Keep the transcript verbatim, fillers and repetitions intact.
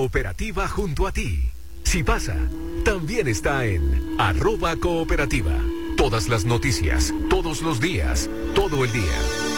Cooperativa junto a ti. Si pasa, también está en arroba cooperativa. Todas las noticias, todos los días, todo el día.